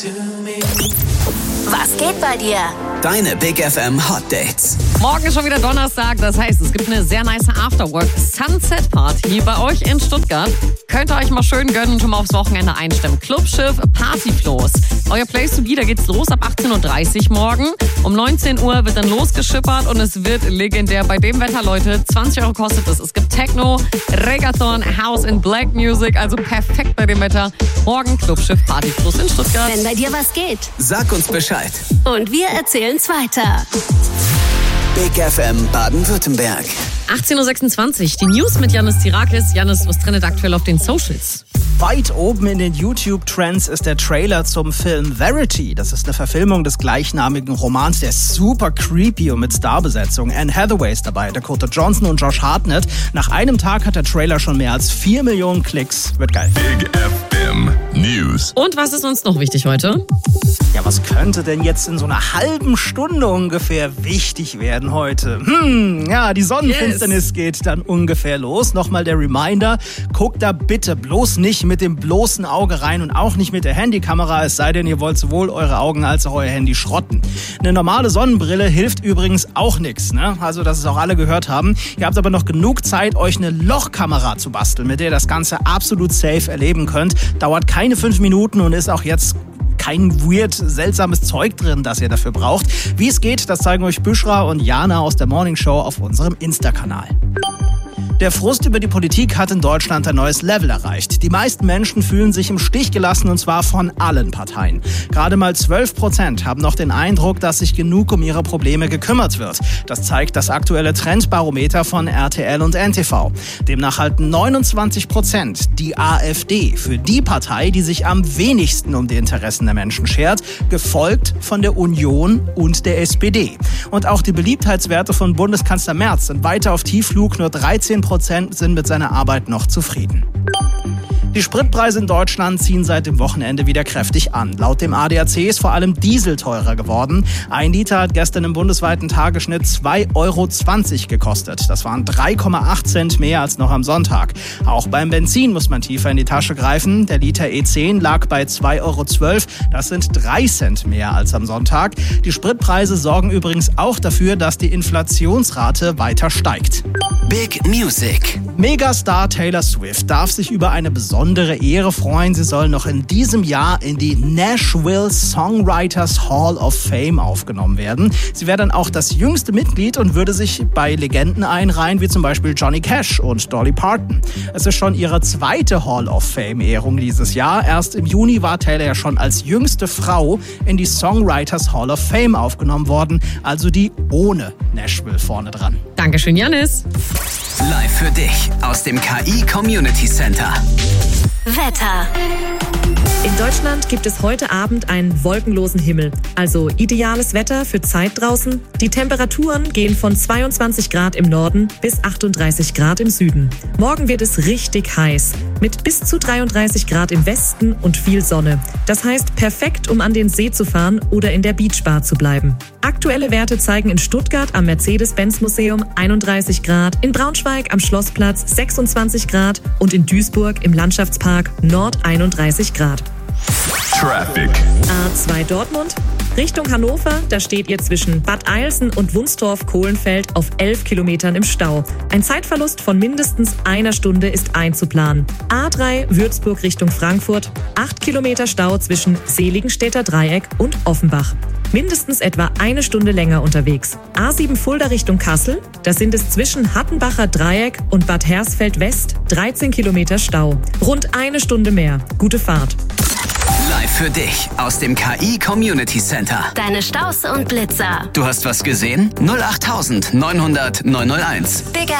Was geht bei dir? Deine Big FM Hot Dates. Morgen ist schon wieder Donnerstag, das heißt, es gibt eine sehr nice Afterwork Sunset Party bei euch in Stuttgart. Könnt ihr euch mal schön gönnen und schon mal aufs Wochenende einstimmen. Clubschiff Partyfloß. Euer Place to be, da geht's los ab 18.30 Uhr morgen. Um 19 Uhr wird dann losgeschippert und es wird legendär. Bei dem Wetter, Leute, 20 Euro kostet es. Es gibt Techno, Reggaeton, House and Black Music, also perfekt bei dem Wetter. Morgen Clubschiff Partyfloß in Stuttgart. Wenn bei dir was geht. Sag uns Bescheid. Und wir erzählen's weiter. Big FM Baden-Württemberg. 18.26 Uhr, die News mit Yannis Tirakis. Yannis, was trendet aktuell auf den Socials? Weit oben in den YouTube-Trends ist der Trailer zum Film Verity. Das ist eine Verfilmung des gleichnamigen Romans, der ist super creepy und mit Starbesetzung. Anne Hathaway ist dabei, Dakota Johnson und Josh Hartnett. Nach einem Tag hat der Trailer schon mehr als 4 Millionen Klicks. Wird geil. Big FM News. Und was ist uns noch wichtig heute? Ja, was könnte denn jetzt in so einer halben Stunde ungefähr wichtig werden heute? Ja, die Sonnenfinsternis geht dann ungefähr los. Nochmal der Reminder, guckt da bitte bloß nicht mit dem bloßen Auge rein und auch nicht mit der Handykamera, es sei denn, ihr wollt sowohl eure Augen als auch euer Handy schrotten. Eine normale Sonnenbrille hilft übrigens auch nichts, ne? Also, dass es auch alle gehört haben. Ihr habt aber noch genug Zeit, euch eine Lochkamera zu basteln, mit der ihr das Ganze absolut safe erleben könnt. Dauert keine 5 Minuten und ist auch jetzt kein weird, seltsames Zeug drin, das ihr dafür braucht. Wie es geht, das zeigen euch Büschra und Jana aus der Morning Show auf unserem Insta-Kanal. Der Frust über die Politik hat in Deutschland ein neues Level erreicht. Die meisten Menschen fühlen sich im Stich gelassen und zwar von allen Parteien. Gerade mal 12% haben noch den Eindruck, dass sich genug um ihre Probleme gekümmert wird. Das zeigt das aktuelle Trendbarometer von RTL und NTV. Demnach halten 29% die AfD für die Partei, die sich am wenigsten um die Interessen der Menschen schert, gefolgt von der Union und der SPD. Und auch die Beliebtheitswerte von Bundeskanzler Merz sind weiter auf Tiefflug, nur 13% sind mit seiner Arbeit noch zufrieden. Die Spritpreise in Deutschland ziehen seit dem Wochenende wieder kräftig an. Laut dem ADAC ist vor allem Diesel teurer geworden. 1 Liter hat gestern im bundesweiten Tagesschnitt 2,20 Euro gekostet. Das waren 3,8 Cent mehr als noch am Sonntag. Auch beim Benzin muss man tiefer in die Tasche greifen. Der Liter E10 lag bei 2,12 Euro. Das sind 3 Cent mehr als am Sonntag. Die Spritpreise sorgen übrigens auch dafür, dass die Inflationsrate weiter steigt. Big Music. Megastar Taylor Swift darf sich über eine besondere Ehre freuen. Sie soll noch in diesem Jahr in die Nashville Songwriters Hall of Fame aufgenommen werden. Sie wäre dann auch das jüngste Mitglied und würde sich bei Legenden einreihen, wie zum Beispiel Johnny Cash und Dolly Parton. Es ist schon ihre zweite Hall of Fame-Ehrung dieses Jahr. Erst im Juni war Taylor ja schon als jüngste Frau in die Songwriters Hall of Fame aufgenommen worden, also die ohne Nashville vorne dran. Dankeschön, Yannis. Live für dich aus dem KI Community Center. Wetter. In Deutschland gibt es heute Abend einen wolkenlosen Himmel, also ideales Wetter für Zeit draußen. Die Temperaturen gehen von 22 Grad im Norden bis 38 Grad im Süden. Morgen wird es richtig heiß, mit bis zu 33 Grad im Westen und viel Sonne. Das heißt perfekt, um an den See zu fahren oder in der Beachbar zu bleiben. Aktuelle Werte zeigen in Stuttgart am Mercedes-Benz-Museum 31 Grad, in Braunschweig am Schlossplatz 26 Grad und in Duisburg im Landschaftspark Nord 31 Grad. Traffic. A2 Dortmund Richtung Hannover, da steht ihr zwischen Bad Eilsen und Wunstorf-Kohlenfeld auf 11 Kilometern im Stau. Ein Zeitverlust von mindestens 1 Stunde ist einzuplanen. A3 Würzburg Richtung Frankfurt, 8 Kilometer Stau zwischen Seligenstädter Dreieck und Offenbach. Mindestens etwa 1 Stunde länger unterwegs. A7 Fulda Richtung Kassel, da sind es zwischen Hattenbacher Dreieck und Bad Hersfeld West 13 Kilometer Stau. Rund 1 Stunde mehr. Gute Fahrt. Live für dich aus dem KI Community Center. Deine Staus und Blitzer. Du hast was gesehen? 08900 901. Big